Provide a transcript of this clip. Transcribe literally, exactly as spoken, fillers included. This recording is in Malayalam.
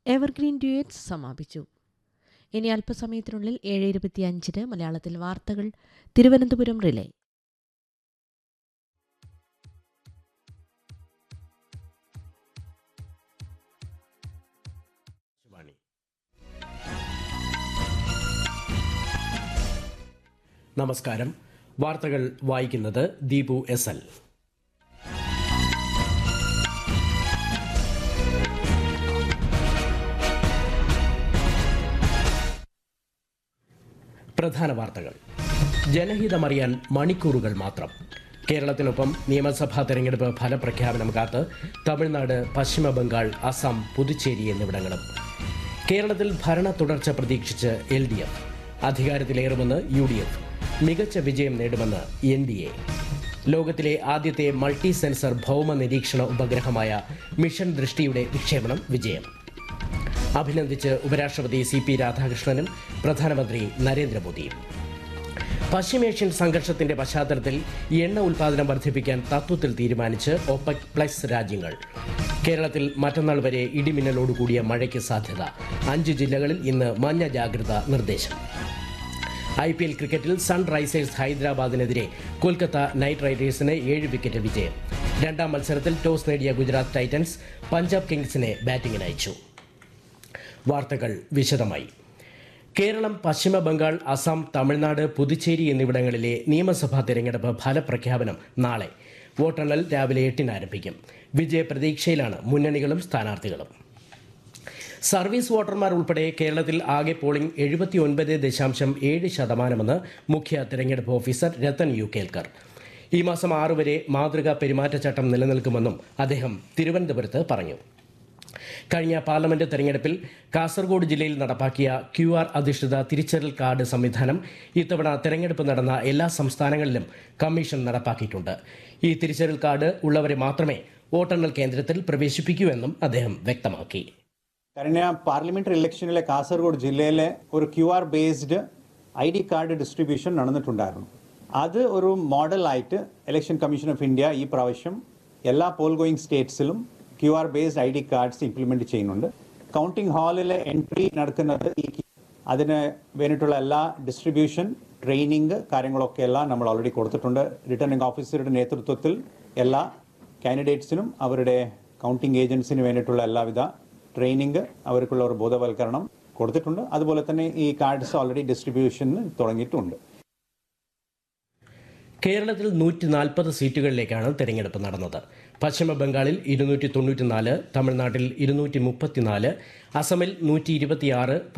എവർഗ്രീൻ ഡ്യൂയറ്റ്സ് സമാപിച്ചു. ഇനി അല്പസമയത്തിനുള്ളിൽ ഏഴ് ഇരുപത്തിയഞ്ചിന് മലയാളത്തിൽ വാർത്തകൾ തിരുവനന്തപുരം റിലേ. നമസ്കാരം. വാർത്തകൾ വായിക്കുന്നത് ദീപു എസ് എൽ. പ്രധാന വാർത്തകൾ. ജനഹിതമറിയാൻ മണിക്കൂറുകൾ മാത്രം. കേരളത്തിനൊപ്പം നിയമസഭാ തെരഞ്ഞെടുപ്പ് ഫലപ്രഖ്യാപനം കാത്ത് തമിഴ്നാട്, പശ്ചിമ ബംഗാൾ, അസം, പുതുച്ചേരി എന്നിവിടങ്ങളും. കേരളത്തിൽ ഭരണ തുടർച്ച പ്രതീക്ഷിച്ച് L D F. അധികാരത്തിലേറുമെന്ന് U D F. മികച്ച വിജയം നേടുമെന്ന് എൻ ഡി എ. ലോകത്തിലെ ആദ്യത്തെ മൾട്ടി സെൻസർ ഭൗമ നിരീക്ഷണ ഉപഗ്രഹമായ മിഷൻ ദൃഷ്ടിയുടെ വിക്ഷേപണം വിജയം. അഭിനന്ദിച്ച് ഉപരാഷ്ട്രപതി സി പി രാധാകൃഷ്ണനും പ്രധാനമന്ത്രി നരേന്ദ്രമോദിയും. പശ്ചിമേഷ്യൻ സംഘർഷത്തിന്റെ പശ്ചാത്തലത്തിൽ എണ്ണ ഉൽപ്പാദനം വർദ്ധിപ്പിക്കാൻ തത്വത്തിൽ തീരുമാനിച്ച് ഒപെക് പ്ലസ് രാജ്യങ്ങൾ. കേരളത്തിൽ മറ്റന്നാൾ വരെ ഇടിമിന്നലോടുകൂടിയ മഴയ്ക്ക് സാധ്യത. അഞ്ച് ജില്ലകളിൽ ഇന്ന് മഞ്ഞ ജാഗ്രതാ നിർദ്ദേശം. ഐ പി എൽ ക്രിക്കറ്റിൽ സൺറൈസേഴ്സ് ഹൈദരാബാദിനെതിരെ കൊൽക്കത്ത നൈറ്റ് റൈഡേഴ്സിന് ഏഴ് വിക്കറ്റ് വിജയം. രണ്ടാം മത്സരത്തിൽ ടോസ് നേടിയ ഗുജറാത്ത് ടൈറ്റൻസ് പഞ്ചാബ് കിങ്സിനെ ബാറ്റിംഗിനയച്ചു. വാർത്തകൾ വിശദമായി. കേരളം, പശ്ചിമ ബംഗാൾ, അസം, തമിഴ്നാട്, പുതുച്ചേരി എന്നിവിടങ്ങളിലെ നിയമസഭാ തെരഞ്ഞെടുപ്പ് ഫലപ്രഖ്യാപനം നാളെ. വോട്ടെണ്ണൽ രാവിലെ എട്ടിന് ആരംഭിക്കും. വിജയപ്രതീക്ഷയിലാണ് മുന്നണികളും സ്ഥാനാർത്ഥികളും. സർവീസ് വോട്ടർമാർ ഉൾപ്പെടെ കേരളത്തിൽ ആകെ പോളിംഗ് എഴുപത്തി ഒൻപത് ദശാംശം ഏഴ് ശതമാനമെന്ന് മുഖ്യ തെരഞ്ഞെടുപ്പ് ഓഫീസർ രത്തൻ യു കേൽക്കർ. ഈ മാസം ആറ് വരെ മാതൃകാ പെരുമാറ്റച്ചട്ടം നിലനിൽക്കുമെന്നും അദ്ദേഹം തിരുവനന്തപുരത്ത് പറഞ്ഞു. കഴിഞ്ഞ പാർലമെന്റ് തെരഞ്ഞെടുപ്പിൽ കാസർഗോഡ് ജില്ലയിൽ നടപ്പാക്കിയ ക്യു ആർ അധിഷ്ഠിത തിരിച്ചറിയൽ കാർഡ് സംവിധാനം ഇത്തവണ തെരഞ്ഞെടുപ്പ് നടന്ന എല്ലാ സംസ്ഥാനങ്ങളിലും കമ്മീഷൻ നടപ്പാക്കിയിട്ടുണ്ട്. ഈ തിരിച്ചറിയൽ കാർഡ് ഉള്ളവരെ മാത്രമേ വോട്ടെണ്ണൽ കേന്ദ്രത്തിൽ പ്രവേശിപ്പിക്കൂ എന്നും അദ്ദേഹം വ്യക്തമാക്കി. കഴിഞ്ഞ പാർലമെന്ററി ഇലക്ഷനിലെ കാസർഗോഡ് ജില്ലയിലെ ഒരു Q are based I D card distribution നടന്നിട്ടുണ്ടായിരുന്നു. അത് ഒരു മോഡലായിട്ട് ഇലക്ഷൻ കമ്മീഷൻ ഓഫ് ഇന്ത്യ ഈ പ്രാവശ്യം എല്ലാ Paul going സ്റ്റേറ്റ്സിലും Q are based I D cards implement ചെയ്യുന്നുണ്ട്. കൗണ്ടിംഗ് ഹാളിലെ എൻട്രി നടക്കുന്നത് ഈ അതിന് വേണ്ടിയിട്ടുള്ള എല്ലാ ഡിസ്ട്രിബ്യൂഷൻ, ട്രെയിനിങ് കാര്യങ്ങളൊക്കെ എല്ലാം നമ്മൾ ഓൾറെഡി കൊടുത്തിട്ടുണ്ട്. റിട്ടേണിംഗ് ഓഫീസറുടെ നേതൃത്വത്തിൽ എല്ലാ കാൻഡിഡേറ്റ്സിനും അവരുടെ കൗണ്ടിംഗ് ഏജൻസിന് വേണ്ടിയിട്ടുള്ള എല്ലാവിധ ട്രെയിനിങ്, അവർക്കുള്ള ഒരു ബോധവൽക്കരണം കൊടുത്തിട്ടുണ്ട്. അതുപോലെ തന്നെ ഈ കാർഡ്സ് ഓൾറെഡി ഡിസ്ട്രിബ്യൂഷന് തുടങ്ങിയിട്ടുണ്ട്. കേരളത്തിൽ നൂറ്റി നാൽപ്പത് സീറ്റുകളിലേക്കാണ് തെരഞ്ഞെടുപ്പ് നടന്നത്. പശ്ചിമ ബംഗാളിൽ ഇരുന്നൂറ്റി തൊണ്ണൂറ്റിനാല്, തമിഴ്നാട്ടിൽ ഇരുന്നൂറ്റി മുപ്പത്തിനാല്, അസമിൽ നൂറ്റി ഇരുപത്തിയാറ്,